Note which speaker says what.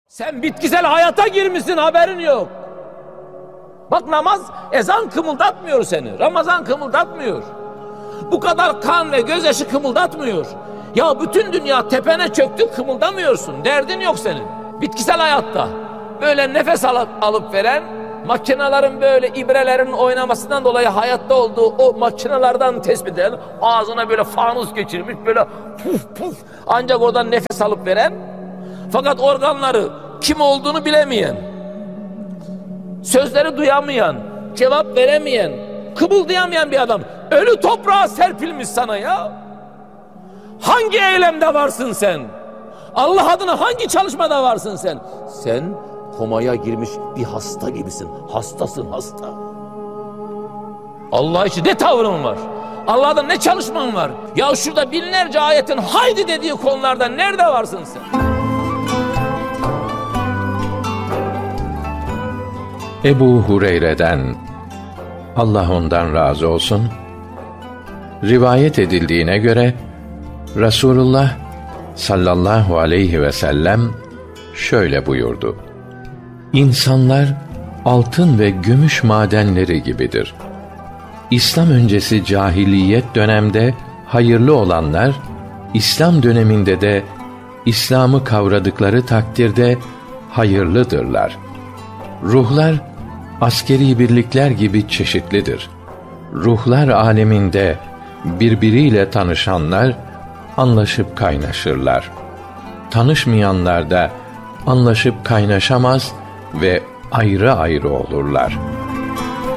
Speaker 1: Sen bitkisel hayata girmişsin, haberin yok. Bak, namaz, ezan kımıldatmıyor seni. Ramazan kımıldatmıyor. Bu kadar kan ve gözyaşı kımıldatmıyor. Ya bütün dünya tepene çöktü, kımıldamıyorsun. Derdin yok senin. Bitkisel hayatta böyle nefes alıp veren, makinelerin böyle ibrelerin oynamasından dolayı hayatta olduğu o makinelerden tespit eden, ağzına böyle fanus geçirmiş, böyle puf puf ancak oradan nefes alıp veren, fakat organları kim olduğunu bilemeyen, sözleri duyamayan, cevap veremeyen, kıpıldayamayan bir adam. Ölü toprağa serpilmiş sana ya. Hangi eylemde varsın sen? Allah adına hangi çalışmada varsın sen? Sen komaya girmiş bir hasta gibisin. Hastasın, hasta. Allah için ne tavrın var? Allah'da ne çalışman var? Ya şurada binlerce ayetin haydi dediği konularda nerede varsın sen?
Speaker 2: Ebu Hureyre'den, Allah ondan razı olsun, rivayet edildiğine göre Resulullah sallallahu aleyhi ve sellem şöyle buyurdu: İnsanlar altın ve gümüş madenleri gibidir. İslam öncesi cahiliyet dönemde hayırlı olanlar, İslam döneminde de İslam'ı kavradıkları takdirde hayırlıdırlar. Ruhlar askeri birlikler gibi çeşitlidir. Ruhlar aleminde birbiriyle tanışanlar anlaşıp kaynaşırlar. Tanışmayanlar da anlaşıp kaynaşamaz ve ayrı ayrı olurlar.